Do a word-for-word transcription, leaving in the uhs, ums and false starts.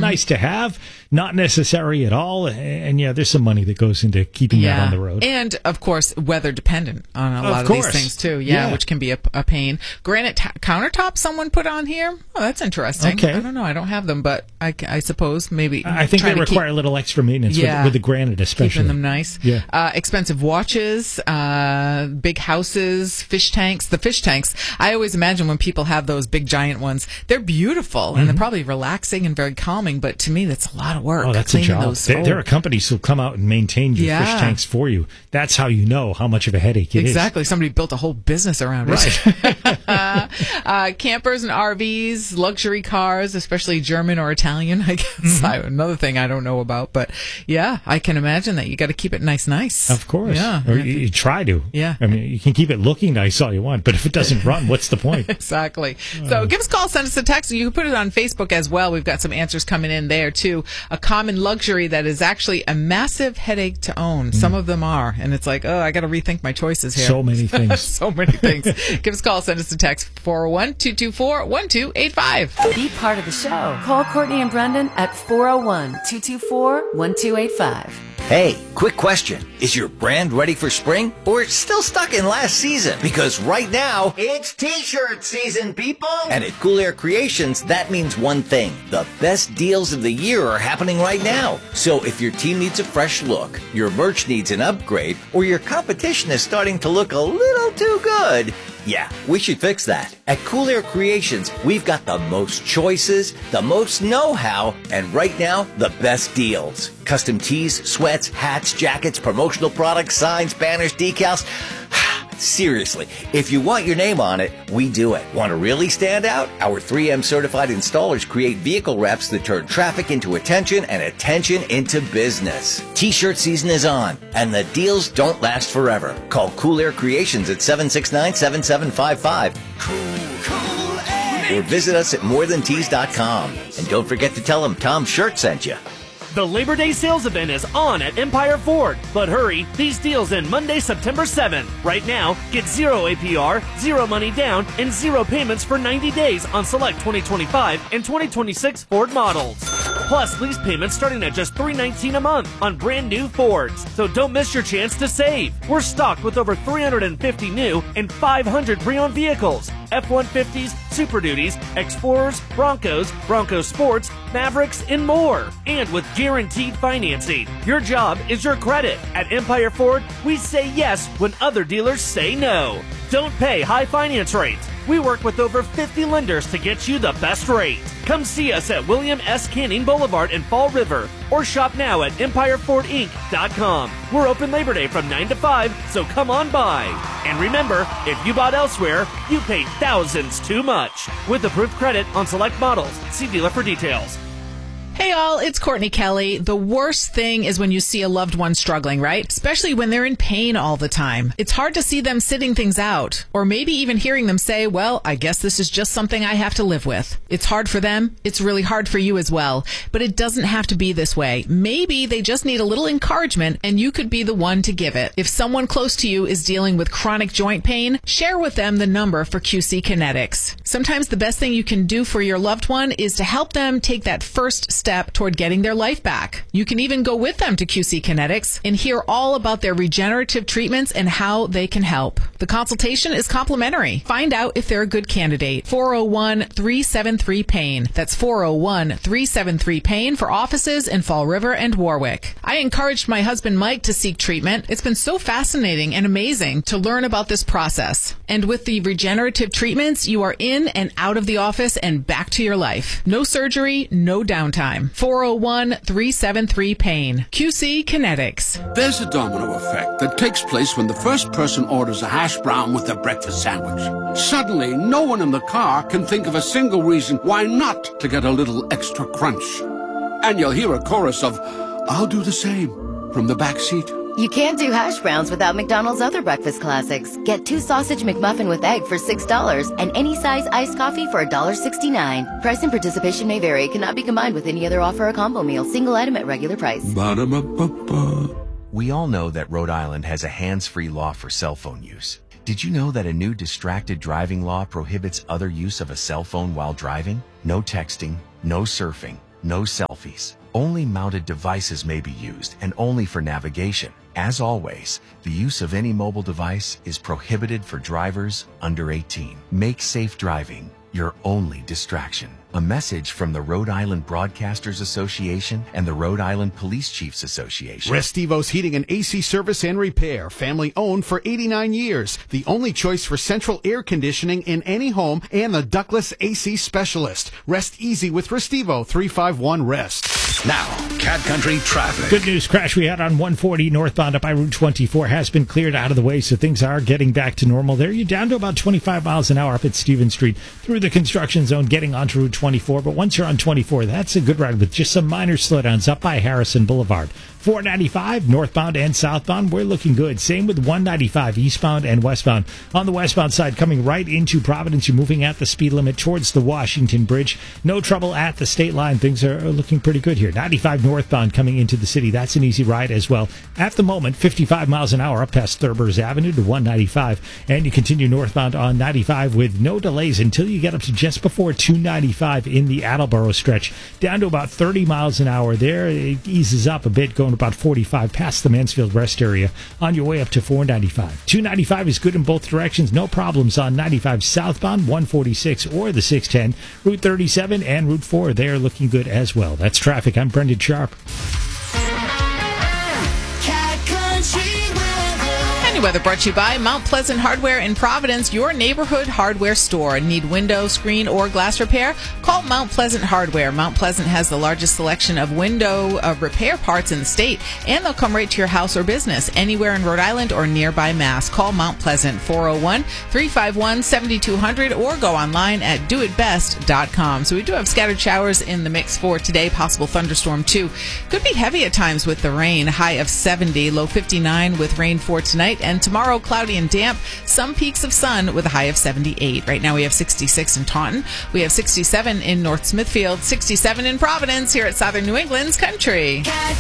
nice to have, not necessary at all. And, and yeah, there's some money that goes into keeping yeah. that on the road. And, of course, weather dependent on a of lot of course. these things, too. Yeah, yeah. which can be a, a pain. Granite ta- countertops someone put on here. Oh, that's interesting. Okay. I don't know. I don't have them, but I, I suppose maybe. I think they require keep, a little extra maintenance yeah, with, with the granite, especially. Keeping them nice. Yeah. Uh, expensive watches, uh, big houses, fish tanks. The fish tanks, I always imagine when people have those big giant ones, they're beautiful mm-hmm. and they're probably relaxing and very calming, but to me, that's a lot of work. Oh, that's a job. Those. There, there are companies who come out and maintain your yeah. fish tanks for you. That's how you know how much of a headache it exactly. is. Exactly. Somebody built a whole business around right. it. uh, campers and R Vs, luxury cars, especially German or Italian, I guess. Mm-hmm. I, another thing I don't know about, but yeah, I can imagine that. You got to keep it nice, nice. Of course. Yeah. Or you, you try to. Yeah. I mean, you can keep it looking nice all you want, but if it doesn't run, what's the point? Exactly. So give us a call, send us a text. You can put it on Facebook as well. We've got some answers coming in there too. A common luxury that is actually a massive headache to own. Mm. Some of them are, and it's like, oh, I got to rethink my choices here. So many things. so many things. Give us a call, send us a text, four oh one, two two four, one two eight five. Be part of the show. Call Courtney and Brendan at four oh one, two two four, one two eight five. Hey, quick question. Is your brand ready for spring or it's still stuck in last season? Because right now, it's t-shirt season, people! And at Cool Air Creations, that means one thing. The best deals of the year are happening right now. So if your team needs a fresh look, your merch needs an upgrade, or your competition is starting to look a little too good, yeah, we should fix that. At Cool Air Creations, we've got the most choices, the most know-how, and right now, the best deals. Custom tees, sweats, hats, jackets, promotional products, signs, banners, decals. Seriously, if you want your name on it, we do it. Want to really stand out? Our three M certified installers create vehicle reps that turn traffic into attention and attention into business. T-shirt season is on, and the deals don't last forever. Call Cool Air Creations at seven six nine, seven seven five five. Cool, cool Air. Or visit us at more than tees dot com. And don't forget to tell them Tom Shirt sent you. The Labor Day sales event is on at Empire Ford. But hurry, these deals end Monday, September seventh. Right now, get zero A P R, zero money down, and zero payments for ninety days on select twenty twenty-five and twenty twenty-six Ford models. Plus, lease payments starting at just three hundred nineteen dollars a month on brand new Fords. So don't miss your chance to save. We're stocked with over three hundred fifty new and five hundred pre-owned vehicles. F one fifties, Super Duties, Explorers, Broncos, Bronco Sports, Mavericks, and more. And with guaranteed financing. Your job is your credit. At Empire Ford, we say yes when other dealers say no. Don't pay high finance rates. We work with over fifty lenders to get you the best rate. Come see us at William S. Canning Boulevard in Fall River or shop now at empire ford inc dot com. We're open Labor Day from nine to five, so come on by. And remember, if you bought elsewhere, you paid thousands too much. With approved credit on select models. See dealer for details. Hey all, it's Courtney Kelly. The worst thing is when you see a loved one struggling, right? Especially when they're in pain all the time. It's hard to see them sitting things out, or maybe even hearing them say, well, I guess this is just something I have to live with. It's hard for them. It's really hard for you as well. But it doesn't have to be this way. Maybe they just need a little encouragement, and you could be the one to give it. If someone close to you is dealing with chronic joint pain, share with them the number for Q C Kinetics. Sometimes the best thing you can do for your loved one is to help them take that first step step toward getting their life back. You can even go with them to Q C Kinetics and hear all about their regenerative treatments and how they can help. The consultation is complimentary. Find out if they're a good candidate. four oh one, three seven three, PAIN. That's four oh one, three seven three, PAIN for offices in Fall River and Warwick. I encouraged my husband Mike to seek treatment. It's been so fascinating and amazing to learn about this process. And with the regenerative treatments, you are in and out of the office and back to your life. No surgery, no downtime. four oh one, three seven three, PAIN. Q C Kinetics. There's a domino effect that takes place when the first person orders a hash brown with their breakfast sandwich. Suddenly, no one in the car can think of a single reason why not to get a little extra crunch. And you'll hear a chorus of, "I'll do the same," from the back seat. You can't do hash browns without McDonald's other breakfast classics. Get two sausage McMuffin with egg for six dollars and any size iced coffee for one dollar sixty-nine. Price and participation may vary. Cannot be combined with any other offer or combo meal. Single item at regular price. Ba-da-ba-ba-ba. We all know that Rhode Island has a hands-free law for cell phone use. Did you know that a new distracted driving law prohibits other use of a cell phone while driving? No texting, no surfing, no selfies. Only mounted devices may be used and only for navigation. As always, the use of any mobile device is prohibited for drivers under eighteen. Make safe driving your only distraction. A message from the Rhode Island Broadcasters Association and the Rhode Island Police Chiefs Association. Restivos Heating and A C Service and Repair, family owned for eighty-nine years. The only choice for central air conditioning in any home and the ductless A C specialist. Rest easy with Restivo, three five one rest. Now, Cat Country traffic. Good news, crash we had on one forty northbound up by Route twenty-four has been cleared out of the way, so things are getting back to normal there. You're down to about twenty-five miles an hour up at Stevens Street through the construction zone getting onto Route twenty-four, but once you're on twenty-four, that's a good ride with just some minor slowdowns up by Harrison Boulevard. four ninety-five northbound and southbound, we're looking good. Same with one ninety-five eastbound and westbound. On the westbound side, coming right into Providence, you're moving at the speed limit towards the Washington Bridge. No trouble at the state line. Things are looking pretty good here. ninety-five northbound coming into the city. That's an easy ride as well. At the moment, fifty-five miles an hour up past Thurbers Avenue to one ninety-five. And you continue northbound on ninety-five with no delays until you get up to just before two ninety-five in the Attleboro stretch. Down to about thirty miles an hour there. It eases up a bit going about forty-five past the Mansfield Rest area on your way up to four ninety-five. two ninety-five is good in both directions. No problems on ninety-five southbound, one forty-six or the six ten. Route thirty-seven and Route four, they are looking good as well. That's traffic. I'm Brendan Sharp. Weather brought to you by Mount Pleasant Hardware in Providence, your neighborhood hardware store. Need window, screen, or glass repair? Call Mount Pleasant Hardware. Mount Pleasant has the largest selection of window uh, repair parts in the state, and they'll come right to your house or business anywhere in Rhode Island or nearby Mass. Call Mount Pleasant, four oh one, three five one, seven two zero zero, or go online at do it best dot com. So we do have scattered showers in the mix for today, possible thunderstorm too. Could be heavy at times with the rain, high of seventy, low fifty-nine with rain for tonight. And tomorrow, cloudy and damp, some peaks of sun with a high of seventy-eight. Right now we have sixty-six in Taunton. We have sixty-seven in North Smithfield, sixty-seven in Providence here at Southern New England's Country.